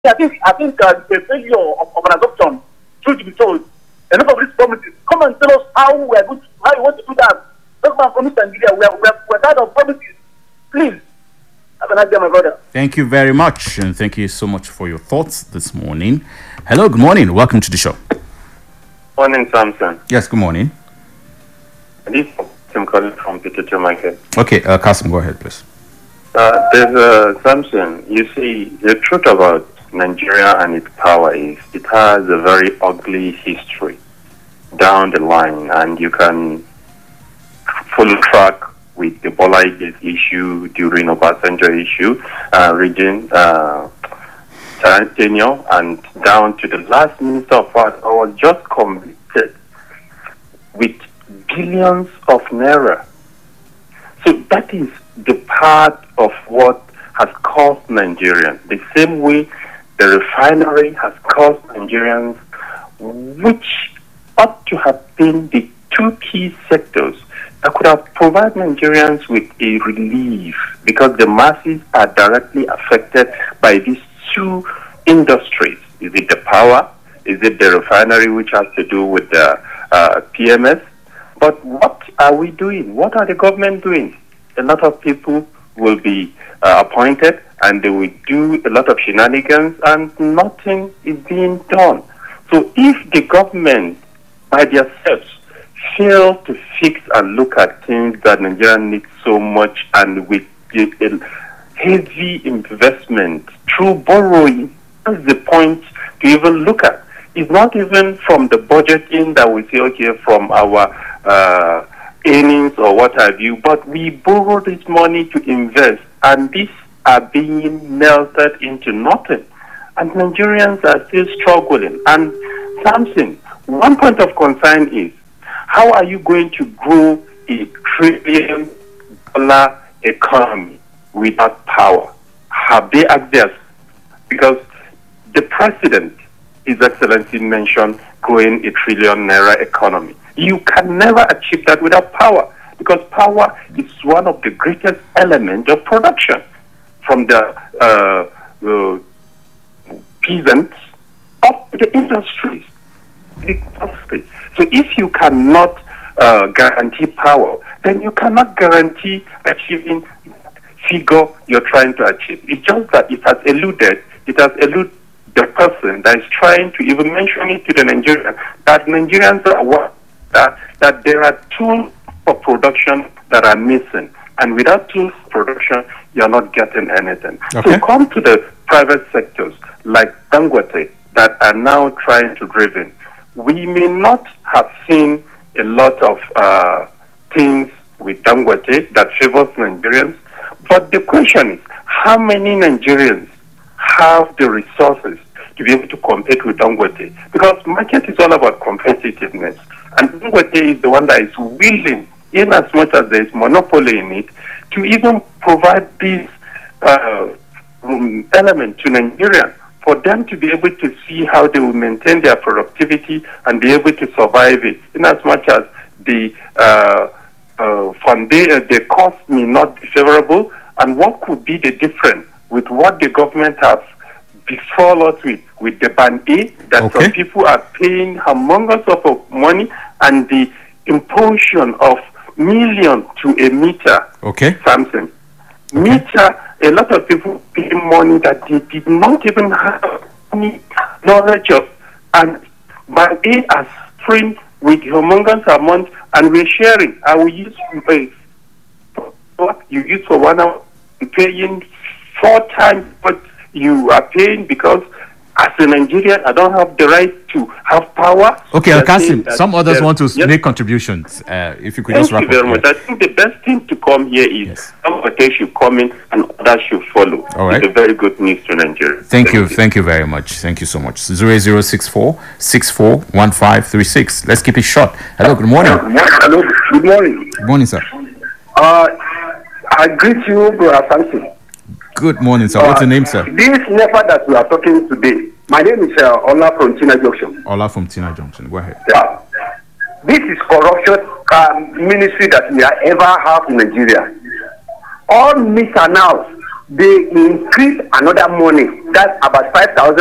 the failure of an adoption should be told. A lot of these promises. Come and tell us how we are going to, how you want to do that. Don't come and promise Nigeria. We're tired of promises. Please. Have a nice day, my brother. Thank you very much, and thank you so much for your thoughts this morning. Hello, good morning. Welcome to the show. Morning, Samson. Yes, good morning. This is Tim calling from Peter Market. Okay, Kasim, go ahead, please. There's Samson. You see, the truth about Nigeria and its power is it has a very ugly history down the line, and you can follow track with the Bola issue during Obasanjo issue, region tenure, and down to the last minister of Finance, I was just convicted with billions of naira. So that is the part of what has cost Nigerians. The same way the refinery has cost Nigerians, which ought to have been the two key sectors that could have provided Nigerians with a relief, because the masses are directly affected by these two industries. Is it the power? Is it the refinery, which has to do with the PMS? But what are we doing? What are the government doing? A lot of people will be appointed, and they will do a lot of shenanigans, and nothing is being done. So if the government by themselves fail to fix and look at things that Nigeria needs so much, and with a heavy investment through borrowing, that's the point to even look at. It's not even from the budgeting that we say, okay, from our earnings or what have you, but we borrow this money to invest, and these are being melted into nothing. And Nigerians are still struggling. And something, one point of concern is, how are you going to grow a $1 trillion economy without power? Have they asked this? Because the president, His Excellency, mentioned growing a $1 trillion economy. You can never achieve that without power, because power is one of the greatest elements of production, from the peasants up to the industries. So if you cannot guarantee power, then you cannot guarantee achieving figure you're trying to achieve. It's just that it has eluded the person that is trying to even mention it to the Nigerians, that Nigerians are aware that there are tools for production that are missing. And without tools for production, you're not getting anything. Okay. So come to the private sectors like Dangote that are now trying to driven. We may not have seen a lot of things with Dangote that favors Nigerians, but the question is, how many Nigerians have the resources to be able to compete with Dangote? Because market is all about competitiveness, and Dangote is the one that is willing, in as much as there is monopoly in it, to even provide this element to Nigerians, for them to be able to see how they will maintain their productivity and be able to survive it, in as much as the the cost may not be favorable. And what could be the difference with what the government has before us with the Band A, that some people are paying humongous of money, and the imposition of millions to a meter, something. Meter, a lot of people pay money that they did not even have any knowledge of, and Band A are free with humongous amount, and we're sharing. I will use what you use for 1 hour, paying 4 times what you are paying, because as a Nigerian, I don't have the right to have power. Okay, Kasim, some others want to make contributions. If you could just wrap up. Thank you very much. I think the best thing to come here is somebody should come in and others should follow. All right. It's a very good news to Nigeria. Thank you very much. Thank you so much. 0064 641536. Let's keep it short. Hello, good morning. Hello, good morning. Good morning, sir. I greet you, Brother Samson. Good morning, sir. What's your name, sir? This NEPA that we are talking today, my name is Ola from Tina Junction. Ola from Tina Junction. Go ahead. Yeah. This is corruption ministry that we have ever have in Nigeria. All misannounced they increase another money. That's about 5,000